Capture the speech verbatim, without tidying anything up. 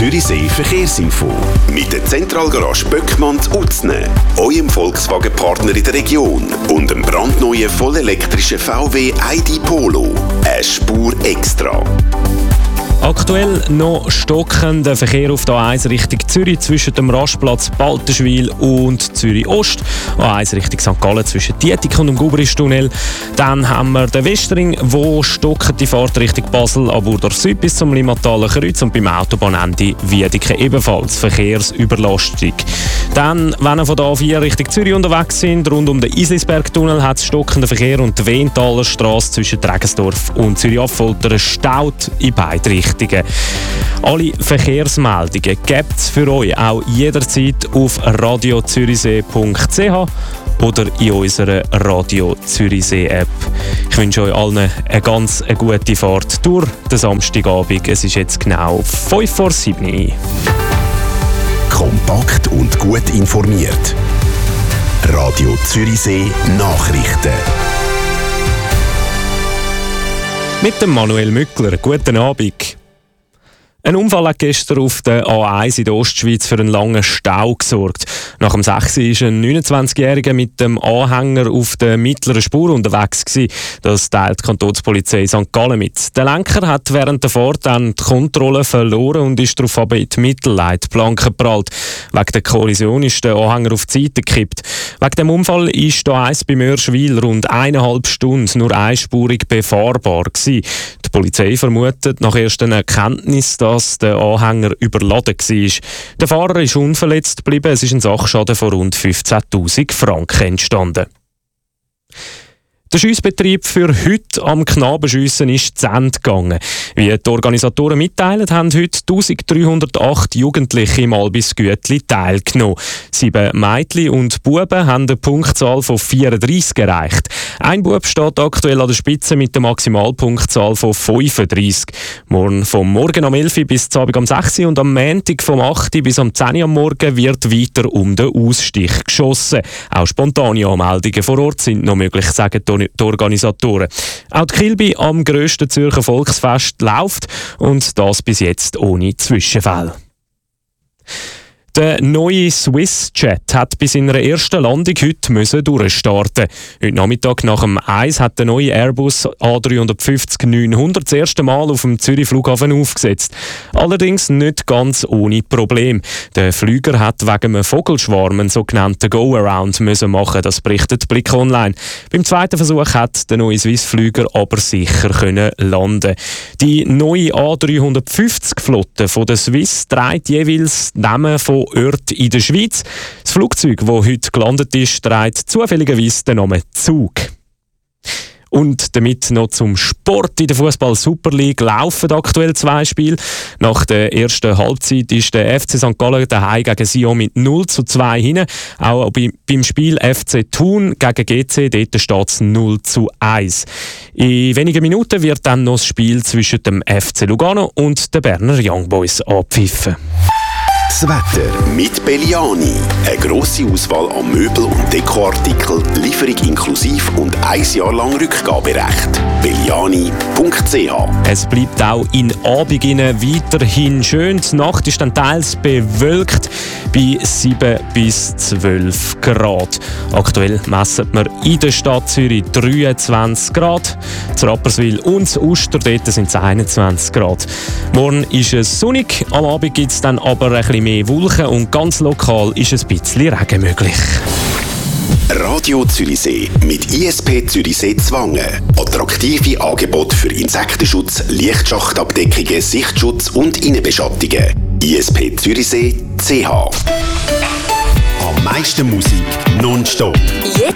Zürichsee Verkehrsinfo. Mit der Zentralgarage Böckmann zu Utzne, eurem Volkswagen-Partner in der Region und dem brandneuen vollelektrischen V W I D Polo. Eine Spur extra. Aktuell noch stockender Verkehr auf der A eins Richtung Zürich zwischen dem Rastplatz Baltenschwil und Zürich Ost. A eins Richtung Sankt Gallen zwischen Dietik und dem Gubristunnel. Dann haben wir den Westring, wo stockt die Fahrt Richtung Basel, Aburdorf Süd bis zum Limmataler Kreuz und beim Autobahnende Wiedeke ebenfalls Verkehrsüberlastung. Dann, wenn ihr von der A vier Richtung Zürich unterwegs sind, rund um den Islisbergtunnel hat es stockenden Verkehr und die Wehnthaler Strasse zwischen Regensdorf und Zürich-Affoltern staut in beide Richtungen. Alle Verkehrsmeldungen gibt es für euch auch jederzeit auf radio zürichsee punkt c h oder in unserer Radio Zürichsee App. Ich wünsche euch allen eine ganz eine gute Fahrt durch den Samstagabend. Es ist jetzt genau fünf vor sieben. Kompakt und gut informiert. Radio Zürichsee Nachrichten. Mit dem Manuel Mückler. Guten Abend. Ein Unfall hat gestern auf der A eins in der Ostschweiz für einen langen Stau gesorgt. Nach dem sechs ist ein neunundzwanzigjähriger mit dem Anhänger auf der mittleren Spur unterwegs gewesen. Das teilt die Kantonspolizei Sankt Gallen mit. Der Lenker hat während der Fahrt dann die Kontrolle verloren und ist daraufhin in die Mittelleitplanke geprallt. Wegen der Kollision ist der Anhänger auf die Seite gekippt. Wegen dem Unfall ist die A eins bei Mörschwil rund eineinhalb Stunden nur einspurig befahrbar gewesen. Die Polizei vermutet nach ersten Erkenntnissen, dass der Anhänger überladen war. Der Fahrer ist unverletzt geblieben. Es ist ein Sachschaden von rund fünfzehntausend Franken entstanden. Der Schiessbetrieb für heute am Knabenschiessen ist zu Ende gegangen. Wie die Organisatoren mitteilen, haben heute eintausenddreihundertacht Jugendliche im Albis Güetli teilgenommen. Sieben Mädchen und Buben haben eine Punktzahl von vierunddreissig erreicht. Ein Bub steht aktuell an der Spitze mit der Maximalpunktzahl von fünfunddreissig. Morgen vom Morgen um elf Uhr bis zum Abend um sechs Uhr und am Montag vom acht Uhr bis um zehn Uhr am Morgen wird weiter um den Ausstich geschossen. Auch spontane Anmeldungen vor Ort sind noch möglich, sagen die die Organisatoren. Auch die Kilby am grössten Zürcher Volksfest läuft und das bis jetzt ohne Zwischenfälle. Der neue SwissJet hat bei seiner ersten Landung heute müssen durchstarten. Heute Nachmittag nach dem eins hat der neue Airbus A drei fünfzig neunhundert das erste Mal auf dem Zürich Flughafen aufgesetzt. Allerdings nicht ganz ohne Problem. Der Flüger hat wegen einem Vogelschwarm einen sogenannten Go-Around müssen machen, das berichtet Blick Online. Beim zweiten Versuch hat der neue Swiss-Flüger aber sicher können landen. Die neue A drei fünfzig Flotte von der Swiss trägt jeweils Namen von Orten in der Schweiz. Das Flugzeug, das heute gelandet ist, trägt zufälligerweise den Namen Zug. Und damit noch zum Sport. In der Fußball-Super League laufen aktuell zwei Spiele. Nach der ersten Halbzeit ist der F C Sankt Gallen daheim gegen Sion mit null zu zwei hinten. Auch beim Spiel F C Thun gegen G C, dort steht es null zu eins. In wenigen Minuten wird dann noch das Spiel zwischen dem F C Lugano und den Berner Young Boys abpfiffen. Das Wetter mit Belliani. Eine grosse Auswahl an Möbel- und Dekoartikeln, Lieferung inklusive und ein Jahr lang Rückgaberecht. belliani punkt c h. Es bleibt auch in Abend weiterhin schön. Die Nacht ist dann teils bewölkt bei sieben bis zwölf Grad. Aktuell messen wir in der Stadt Zürich dreiundzwanzig Grad. Zu Rapperswil und zu Uster dort sind es einundzwanzig Grad. Morgen ist es sonnig, am Abend gibt es dann aber ein bisschen mehr Wolken und ganz lokal ist ein bisschen Regen möglich. Radio Zürichsee mit I S P Zürichsee Zwangen. Attraktive Angebote für Insektenschutz, Lichtschachtabdeckungen, Sichtschutz und Innenbeschattungen. I S P Zürichsee C H. Am meisten Musik nonstop.